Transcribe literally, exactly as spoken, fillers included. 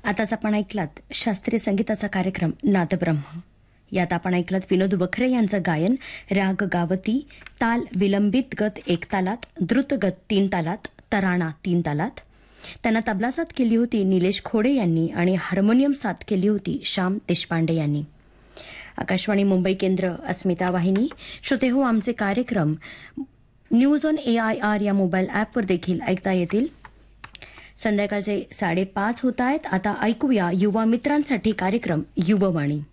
आताच आपण ऐकलात शास्त्रीय संगीताचा कार्यक्रम नादब्रह्म. यात आपण ऐकलात विनोद वखरे यांचं गायन. राग गावती, ताल विलंबित गत एक तालात, द्रुत गत तीन तालात, तराणा तीन तालात. त्यांना तबला साथ केली होती निलेश खोडे यांनी आणि हार्मोनियम साथ केली होती श्याम देशपांडे यांनी. आकाशवाणी मुंबई केंद्र, अस्मिता वाहिनी. श्रोते हो, आमचे कार्यक्रम news on A I R या मोबाईल ॲपवर देखील ऐकता येतील. संध्याकाळचे साडेपाच होत आहेत. आता ऐकूया युवा मित्रांसाठी कार्यक्रम युववाणी.